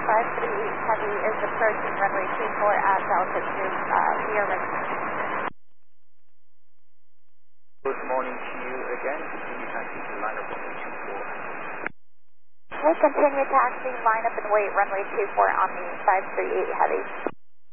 538 Heavy is approaching runway 24 at altitude. We are ready. Good morning to you again. Continue taxi to line up runway 24. We'll continue taxi, line up and wait runway 24 on the 538 Heavy.